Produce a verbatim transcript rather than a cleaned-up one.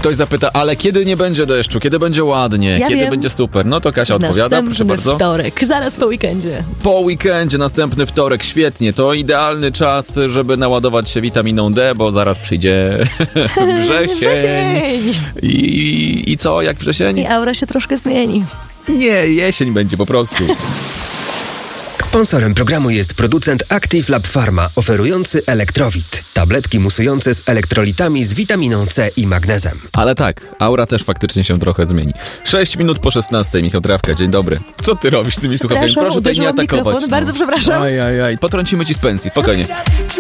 Ktoś zapyta, ale kiedy nie będzie deszczu, kiedy będzie ładnie, Ja kiedy wiem. będzie super? No to Kasia odpowiada, proszę Następny bardzo. wtorek, zaraz po weekendzie. Po weekendzie, następny wtorek, świetnie. To idealny czas, żeby naładować się witaminą D, bo zaraz przyjdzie wrzesień. Wrzesień! I, I co, jak wrzesień? I aura się troszkę zmieni. Nie, jesień będzie po prostu. Sponsorem programu jest producent Active Lab Pharma, oferujący Elektrowit. Tabletki musujące z elektrolitami z witaminą C i magnezem. Ale tak, aura też faktycznie się trochę zmieni. Sześć minut po szesnastej, Michał Trawka, dzień dobry. Co ty robisz z tymi słuchawkami? Przepraszam, Proszę tutaj nie uderzyłam atakować. mikrofon, bardzo przepraszam. Aj, aj, aj. Potrącimy ci z pensji, spokojnie.